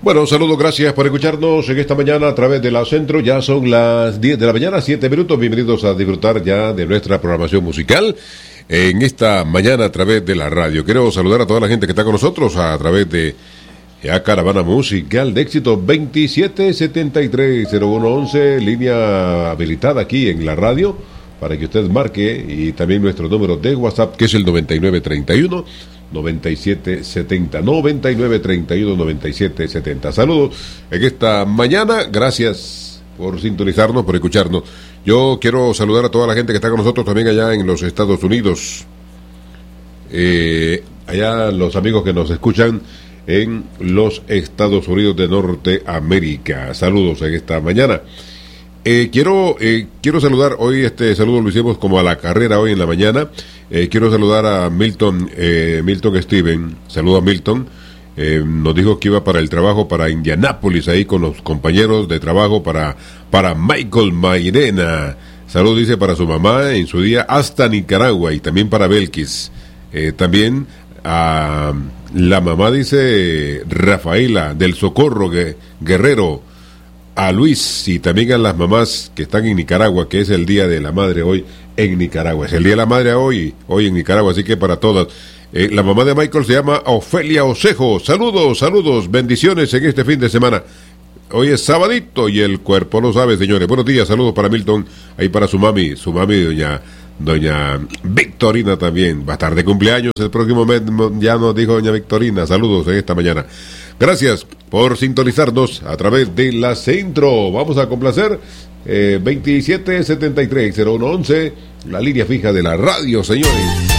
Bueno, saludos, gracias por escucharnos en esta mañana a través de la Centro. Ya son las 10 de la mañana, 7 minutos. Bienvenidos a disfrutar ya de nuestra programación musical en esta mañana a través de la radio. Quiero saludar a toda la gente que está con nosotros a través de la Caravana Musical de Éxito 2773-0111, línea habilitada aquí en la radio para que usted marque, y también nuestro número de WhatsApp, que es el 9931-9770, 9931-9770. Saludos en esta mañana, gracias por sintonizarnos, por escucharnos. Yo quiero saludar a toda la gente que está con nosotros también allá en los Estados Unidos, allá los amigos que nos escuchan en los Estados Unidos de Norteamérica. Saludos en esta mañana. Quiero saludar hoy, este saludo lo hicimos como a la carrera hoy en la mañana. Quiero saludar a Milton Steven. Saludo a Milton. Nos dijo que iba para el trabajo para Indianápolis, ahí con los compañeros de trabajo para Michael Mairena. Saludo, dice, para su mamá en su día hasta Nicaragua, y también para Belkis. También a la mamá, dice, Rafaela del Socorro Guerrero, a Luis, y también a las mamás que están en Nicaragua, que es el Día de la Madre hoy en Nicaragua. Es el Día de la Madre hoy en Nicaragua, así que para todas. La mamá de Michael se llama Ofelia Osejo. Saludos, bendiciones en este fin de semana. Hoy es sabadito y el cuerpo lo sabe, señores. Buenos días, saludos para Milton, ahí para su mami, doña Victorina también. Va a estar de cumpleaños el próximo mes, ya nos dijo doña Victorina. Saludos en esta mañana. Gracias por sintonizarnos a través de la Centro. Vamos a complacer 2773-0111, la línea fija de la radio, señores.